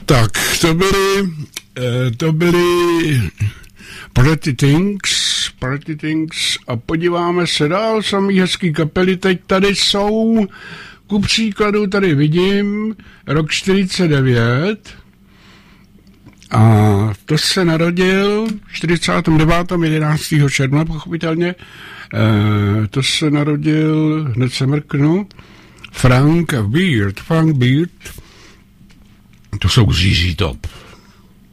Tak, to byly Pretty Things a podíváme se dál, samý hezký kapely teď tady jsou, ku příkladu tady vidím, rok 49 a to se narodil 49. června, pochopitelně, to se narodil, hned se mrknu, Frank Beard, to jsou ZZ Top.